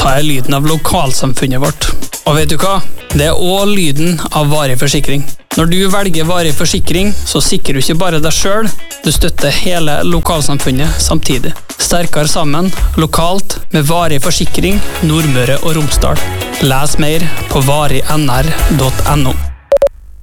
Da lyden av lokalsamfunnet vårt. Og vet du hva? Det også lyden av varig forsikring. Når du velger varig forsikring, så sikrer du ikke bare deg selv, du støtter hele lokalsamfunnet samtidig. Sterkere sammen, lokalt, med varig forsikring, Nordmøre og Romsdal. Les mer på varignr.no.